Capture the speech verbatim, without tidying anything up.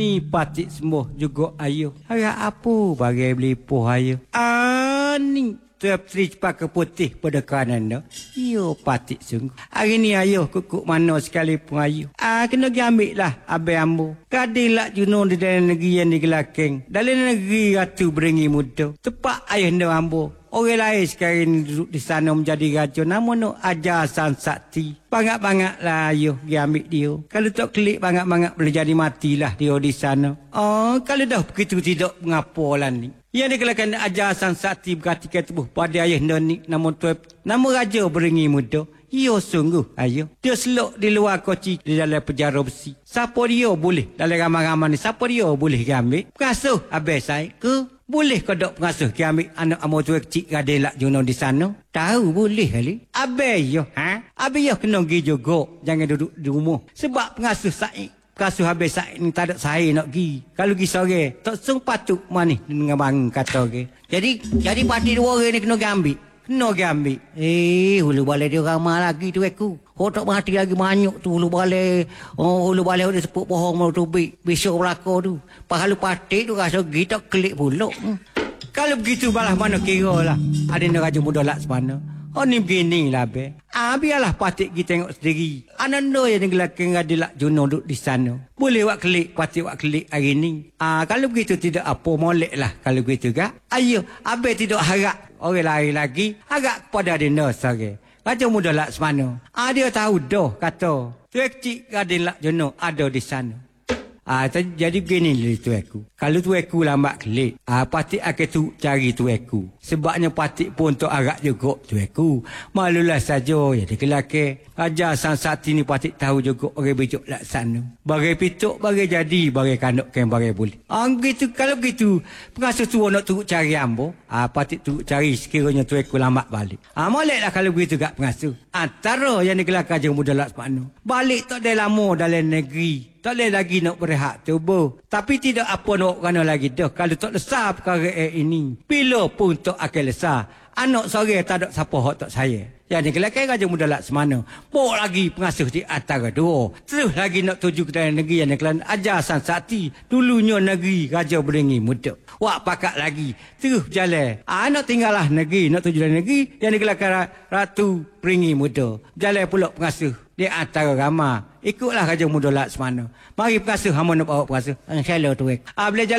Ni patik semua juga ayo. Harap apa bagai belipuh ayo. Ah ni tuap Sri Cepaka Putih pada kanan dah. Yo patik sungguh. Hari ni ayo kukuk mana sekalipun ayo. Ah kena ambil lah abai ambo. Kadilah juno di dalam negeri yang digelakeng. Dalam negeri Ratu Beringin Muda. Tepat ayah dah ambo. Orang lain sekarang ni duduk di sana menjadi raja. Nama no Ajar San Sakti. Banyak-banyak lah ayo pergi ambil dia. Kalau tak klik banyak-banyak boleh jadi matilah dia di sana. Oh, kalau dah begitu tidak mengapa lah ni. Yang dikelakan Ajar San Sakti berkatikan tubuh pada ayah ni. Nama tuan, nama Raja Beringin Muda. Yo sungguh ayo. Dia selok di luar koci di dalam penjara besi. Siapa dia boleh dalam ramai-ramai ni. Siapa dia boleh ambil. Pengasuh habis saya ke. Boleh kau dok pengasuh ke ambil anak amo tua kecil gadai lak juno di sana? Tahu boleh kali. Abai yo, ha? Abai yo kena pergi juga. Jangan duduk di rumah. Sebab pengasuh Said, pengasuh habis Said ni tak ada saya nak pergi. Kalau pergi sore, tak sung patut manis dengan bang kata ke. Jadi, jadi parti dua orang ni kena ambil. Kena ambil. Eh, hulu balai dia ramai lagi tu aku. Oh tak mati lagi banyak tu hulu balai. Oh hulu balai dia sepuk pohon mau tu besok belaka tu. Pahalu patik tu rasa kita klik pula. Hmm. Kalau begitu balah mana kira lah. Ada nak Raja Muda Laksmana. Oh ni begini lah be. Ah biarlah patik kita tengok sendiri. Ananda yang gelakang Adilak Juno duduk di sana. Boleh wak klik patik wak klik hari ni. Ah kalau begitu tidak apa molek lah kalau begitu kak. Ayo abe tidak harap orang lain lagi harap kepada Adinda sore. Raja Muda Laksmana. Ah dia tahu dah kata tuan kecil Adilak Juno ada di sana. Ah jadi begini lah tu aku. Kalau tu aku lambat klik, ah patik akan tu cari tu aku. Sebabnya patik pun untuk arak juga tu aku. Malulah saja ya dikelake. Raja San Sakti ni patik tahu juga orang bijak laksana. Bagai pituk, bagai jadi, bagai kanok kan bagai boleh. Ah begitu kalau begitu, pengasuh tu nak turut cari ambo. Ah patik turut cari sekiranya tu aku lambat balik. Ah moleklah kalau begitu gak pengasuh. Antara yang dikelake Raja Muda Laksmana. Balik tak ada lama dalam negeri. Tak boleh lagi nak berehat tubuh. Tapi tidak apa nak kena lagi dah. Kalau tak lesar perkara ini. Bila pun tak akan lesar. Anak sore tak ada siapa hak tak saya. Yang ni kelakar Raja Muda Laksmana. Bawa lagi pengasuh di antara dua. Terus lagi nak tuju ke dalam negeri yang kelakar Ajar San Sakti. Dulunya negeri Raja Beringin Muda. Wak pakat lagi. Terus jalan. Anak tinggallah negeri. Nak tuju dalam negeri. Yang ni kelakar Ratu Beringin Muda. Jalan pula pengasuh di antara ramai. Ikutlah Raja Muda Laksmana. Mari pengasuh hamba nak bawa pengasuh. Hello tu. Ah boleh jalan